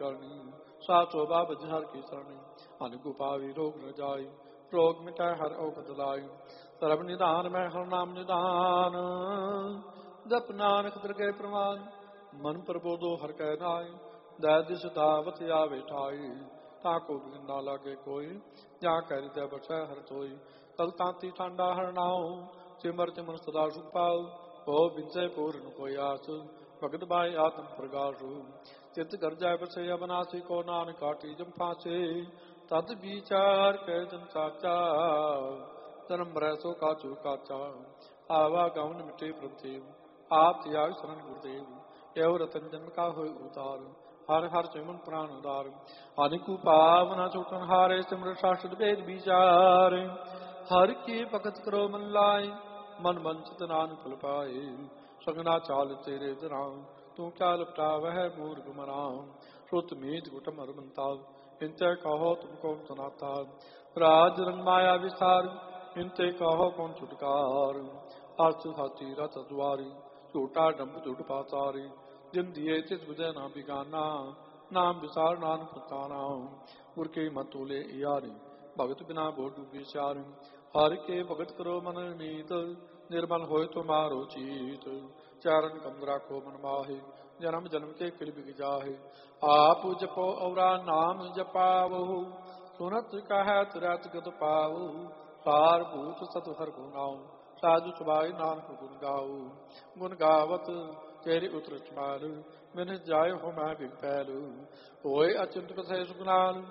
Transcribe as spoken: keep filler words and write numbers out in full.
करनी, साचो बाबज हर की सरणी। अनकु पावी रोग न जाई, रोग मिटाए हर औगत लाई। सर्ब निदान मैं हर नाम निदान, जप नानक दरगह प्रमाण। मन प्रबोधो हर कै नाय, दै दिस दावत आवे ठाई। ताको बिन ना लागे कोई, जा कह हृदय बसै हर सोई। तल तांती ठांडा हर नाओ, सिमर सिमर सदा सुख पाओ। हो बिनसे पूर्ण कोई आस, भगत बाई आत्म प्रगास। चित कर जाय बसे अबनासी, को नानक काटी जम फांसे। तद विचार कै जन साचा, जन्म मरै सो काचू काचा। आवा गवन मिटे प्रभुदेव, आप त्याग शरण गुरुदेव। एव रतन जन्म का होय उतार, हर हर चिमन प्राण उदार। अनिकु पावना छूटन हारे, सिमर शास्त्र वेद विचार। हर की भगत करो मन लाए, मन वंचित नान फल पाए। सगना चाल तेरे दराम, तू क्या लपटा वह मूर्ख मराम। श्रुत मीत कुटम अरबंता, इनते कहो तुम कौन सुनाता। राज रंग माया विस्तार, इनते कहो कौन छुटकार। अर्थ हाथी रथ द्वारी, झूठा डम्ब झूठ पाचारी। जिन दिए तिस विजय ना बिगाना, नाम विसार नान फताना। गुर के मतुले यारी, भगत बिना बोडू विचार। हर के भगत करो मन नीत, निर्मल होय तुम्हारो चीत। चरण कमल राखो मन माहे, जन्म जन्म के किल बिग जाहे। आप जपो औरा नाम जपावहु, सुनत कहत रत गत पावहु। सार भूत सत हर गुनाओ, साधु सुभाई नानक गुण गाओ। गुण गावत तेरे उतरत माल, मिन जाय हो मैं बिग पैल। होय अचिंत प्रसय सुखनाल,